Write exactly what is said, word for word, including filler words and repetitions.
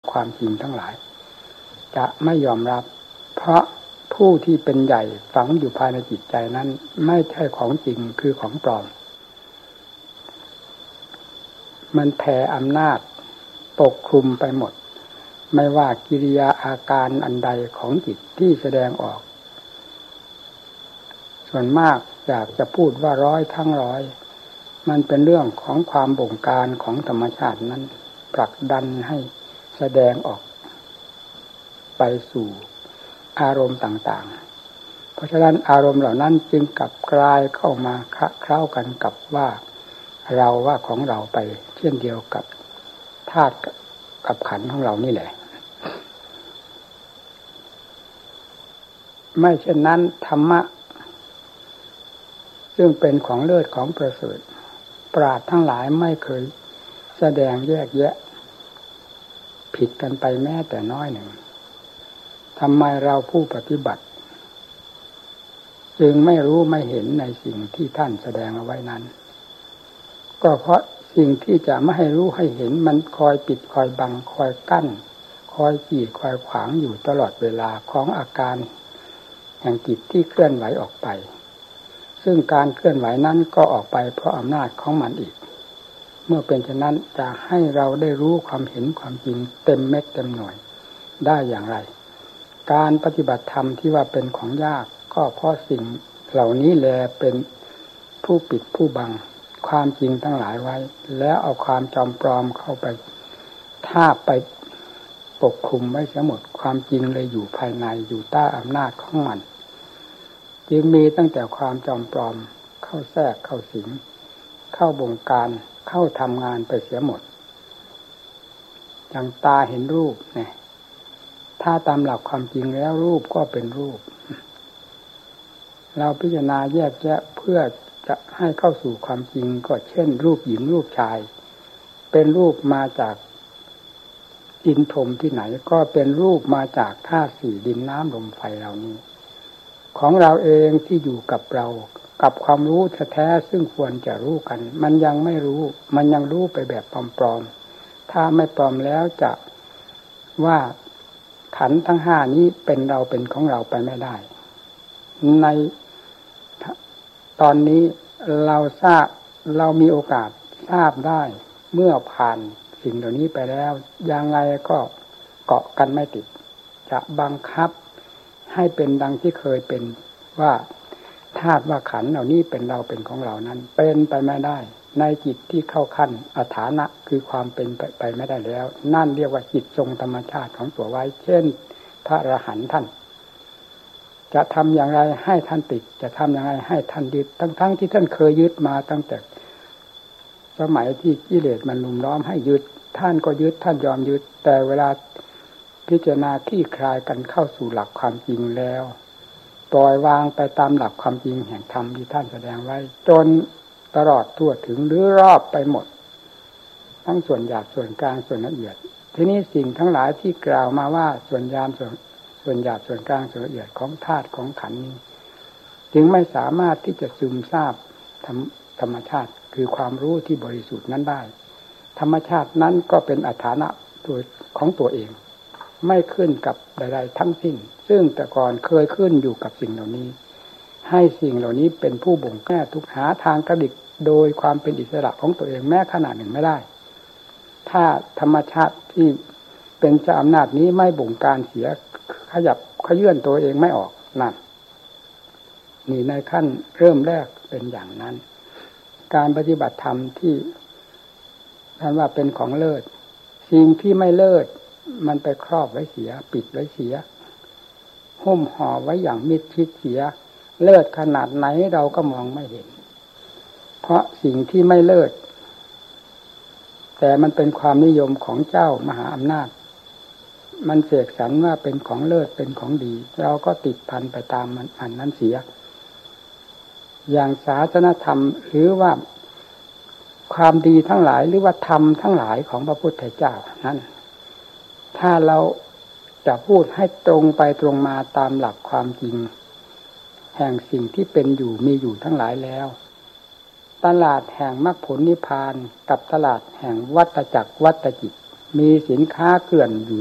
ความจริงทั้งหลายจะไม่ยอมรับเพราะผู้ที่เป็นใหญ่ฝังอยู่ภายในจิตใจนั้นไม่ใช่ของจริงคือของปลอมมันแผ่อำนาจปกคลุมไปหมดไม่ว่ากิริยาอาการอันใดของจิตที่แสดงออกส่วนมากอยากจะพูดว่าร้อยทั้งร้อยมันเป็นเรื่องของความบงการของธรรมชาตินั้นผลักดันให้แสดงออกไปสู่อารมณ์ต่างๆเพราะฉะนั้นอารมณ์เหล่านั้นจึงกลับกลายเข้ามาคะเคล้ากันกับว่าเราว่าของเราไปเช่นเดียวกับธาตุกับขันธ์ของเรานี่แหละไม่เช่นนั้นธรรมะซึ่งเป็นของเลิศของประเสริฐปราชญ์ทั้งหลายไม่เคยแสดงแยกแยะผิดกันไปแม้แต่น้อยหนึ่งทำไมเราผู้ปฏิบัติจึงไม่รู้ไม่เห็นในสิ่งที่ท่านแสดงเอาไว้นั้นก็เพราะสิ่งที่จะไม่ให้รู้ให้เห็นมันคอยปิดคอยบังคอยกั้นคอยกีดคอยขวางอยู่ตลอดเวลาของอาการแห่งจิตที่เคลื่อนไหวออกไปซึ่งการเคลื่อนไหวนั้นก็ออกไปเพราะอำนาจของมันอีกเมื่อเป็นเช่นนั้นจะให้เราได้รู้ความเห็นความจริงเต็มเม็ดเต็มหน่วยได้อย่างไรการปฏิบัติธรรมที่ว่าเป็นของยากก็เพราะสิ่งเหล่านี้แลเป็นผู้ปิดผู้บังความจริงทั้งหลายไว้แล้วเอาความจอมปลอมเข้าไปทาบไปปกคลุมไว้เสียหมดความจริงเลยอยู่ภายในอยู่ใต้อำนาจของมันจึงมีตั้งแต่ความจอมปลอมเข้าแทรกเข้าสิงเข้าบงการเข้าทำงานไปเสียหมดอย่างตาเห็นรูปเนี่ยถ้าตามหลักความจริงแล้วรูปก็เป็นรูปเราพิจารณาแยกแยะเพื่อจะให้เข้าสู่ความจริงก็เช่นรูปหญิงรูปชายเป็นรูปมาจากดินถมที่ไหนก็เป็นรูปมาจากธาตุสี่ดินน้ำลมไฟเหล่านี้ของเราเองที่อยู่กับเรากับความรู้แท้ๆซึ่งควรจะรู้กันมันยังไม่รู้มันยังรู้ไปแบบปลอมๆถ้าไม่ปลอมแล้วจะว่าขันธ์ทั้งห้านี้เป็นเราเป็นของเราไปไม่ได้ในตอนนี้เราทราบเรามีโอกาสทราบได้เมื่อผ่านสิ่งเหล่านี้ไปแล้วยังไงก็เกาะกันไม่ติดจะบังคับให้เป็นดังที่เคยเป็นว่าธาตุว่าขันธ์เหล่านี้เป็นเราเป็นของเรานั้นเป็นไปไม่ได้ในจิตที่เข้าขั้นอฐานะคือความเป็นไปไปไม่ได้แล้วนั่นเรียกว่าจิตทรงธรรมชาติของตัวไว้เช่นพระอรหันต์ท่านจะทำอย่างไรให้ท่านติดจะทำอย่างไรให้ท่านยึดทั้งๆที่ท่านเคยยึดมาตั้งแต่สมัยที่กิเลสมันลุมล้อมให้ยึดท่านก็ยึดท่านยอมยึดแต่เวลาพิจารณาคลี่คลายกันเข้าสู่หลักความจริงแล้วปล่อยวางไปตามหลักความจริงแห่งธรรมที่ท่านแสดงไว้จนตลอดทั่วถึงหรือรอบไปหมดทั้งส่วนหยาบส่วนกลางส่วนละเอียดทีนี้สิ่งทั้งหลายที่กล่าวมาว่าส่วนยามส่วนส่วนหยาบส่วนกลางส่วนละเอียดของธาตุของขันธ์นี้จึงไม่สามารถที่จะซึมซาบธรรมธรรมชาติคือความรู้ที่บริสุทธิ์นั้นได้ธรรมชาตินั้นก็เป็นอัฏฐานะตัวของตัวเองไม่ขึ้นกับใดๆทั้งสิ้นซึ่งแต่ก่อนเคยขึ้นอยู่กับสิ่งเหล่านี้ให้สิ่งเหล่านี้เป็นผู้บ่งแก้ทุกหาทางกระดิกโดยความเป็นอิสระของตัวเองแม้ขนาดหนึ่งไม่ได้ถ้าธรรมชาติที่เป็นเจ้าอำนาจนี้ไม่บ่งการเสียขยับขยื่นตัวเองไม่ออกนั่นนี่ในขั้นเริ่มแรกเป็นอย่างนั้นการปฏิบัติธรรมที่ท่านว่าเป็นของเลิศสิ่งที่ไม่เลิศมันไปครอบไว้เสียปิดไว้เสียหุ้มห่อไว้อย่างมิดชิดเสียเลิศขนาดไหนเราก็มองไม่เห็นเพราะสิ่งที่ไม่เลิศแต่มันเป็นความนิยมของเจ้ามหาอำนาจมันเสกสรรว่าเป็นของเลิศเป็นของดีเราก็ติดพันไปตามมันอันนั้นเสียอย่างศาสนธรรมหรือว่าความดีทั้งหลายหรือว่าธรรมทั้งหลายของพระพุทธเจ้านั้นถ้าเราจะพูดให้ตรงไปตรงมาตามหลักความจริงแห่งสิ่งที่เป็นอยู่มีอยู่ทั้งหลายแล้วตลาดแห่งมรรคผลนิพพานกับตลาดแห่งวัฏจักรวัฏจิตมีสินค้าเกลื่อนอยู่